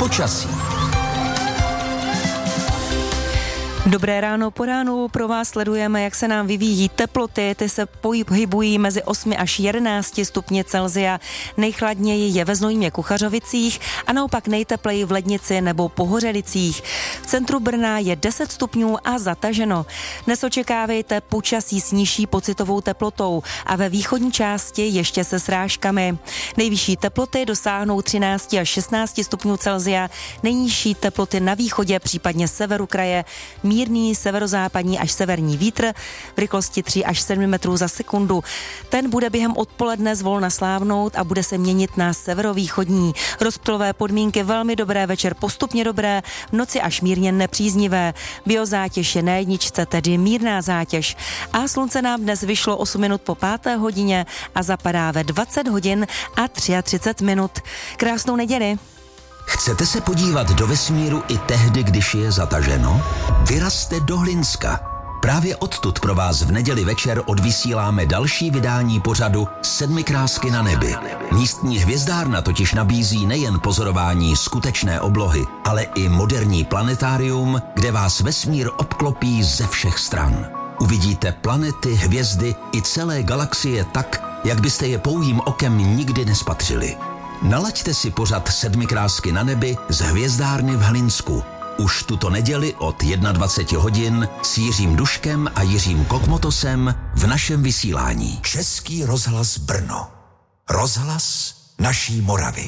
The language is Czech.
Počasí. Dobré ráno, po ránu pro vás sledujeme, jak se nám vyvíjí teploty. Ty se pohybují mezi 8 až 11 stupně Celsia. Nejchladněji je ve Znojmě Kuchařovicích a naopak nejtepleji v Lednici nebo Pohořelicích. V centru Brna je 10 stupňů a zataženo. Dnes očekávejte počasí s nižší pocitovou teplotou a ve východní části ještě se srážkami. Nejvyšší teploty dosáhnou 13 až 16 stupňů Celsia, nejnižší teploty na východě, případně severu kraje, mírný severozápadní až severní vítr v rychlosti 3 až 7 metrů za sekundu. Ten bude během odpoledne zvolna slávnout a bude se měnit na severovýchodní. Rozptylové podmínky velmi dobré, večer postupně dobré, v noci až mírně nepříznivé. Biozátěž je na jedničce, tedy mírná zátěž. A slunce nám dnes vyšlo 8 minut po 5. hodině a zapadá ve 20 hodin a 33 minut. Krásnou neděli. Chcete se podívat do vesmíru i tehdy, když je zataženo? Vyrazte do Hlinska. Právě odtud pro vás v neděli večer odvysíláme další vydání pořadu Sedmikrásky na nebi. Místní hvězdárna totiž nabízí nejen pozorování skutečné oblohy, ale i moderní planetárium, kde vás vesmír obklopí ze všech stran. Uvidíte planety, hvězdy i celé galaxie tak, jak byste je pouhým okem nikdy nespatřili. Nalaďte si pořad Sedmikrásky na nebi z hvězdárny v Hlinsku. Už tuto neděli od 21 hodin s Jiřím Duškem a Jiřím Kokmotosem v našem vysílání. Český rozhlas Brno. Rozhlas naší Moravy.